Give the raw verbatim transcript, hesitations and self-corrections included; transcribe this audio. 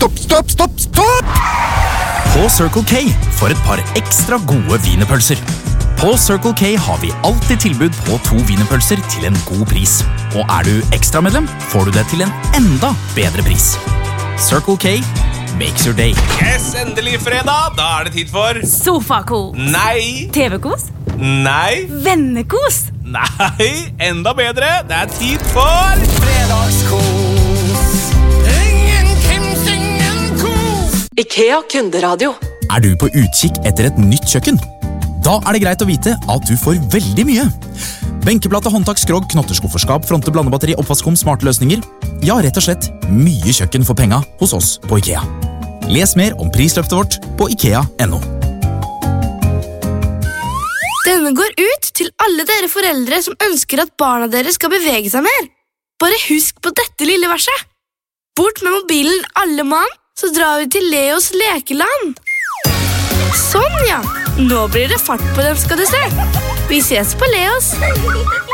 stopp, stopp, stopp, stopp! På Circle K for et par ekstra gode wienerpølser. På Circle K har vi alltid tilbud på to wienerpølser til en god pris. Og er du ekstramedlem, får du det til en enda bedre pris. Circle K makes your day. Yes, endelig fredag. Da er det tid for Sofakos. Nei. T V-kos. Nei. Vennekos. Nei, enda bedre. Det er tid for Fredagskos. Ingen Kims, ingen kos. IKEA kunderadio. Er du på utkikk etter et nytt kjøkken? Da er det greit å vite at du får veldig mye. Benkeplate, håndtak, skrog, knotterskufferskap, fronte, blandebatteri, oppvaskom, smarte løsninger. Ja, rett og slett mye kjøkken for penga hos oss på IKEA. Les mer om prisløftet vårt på ikea punktum no. Denne går ut til alle dere foreldre som ønsker at barna deres skal bevege seg mer. Bare husk på dette lille verset. Bort med mobilen alle mann, så drar vi til Leos lekeland. Sånn ja, nå blir det fart på dem skal du se. Vi ses på Leos.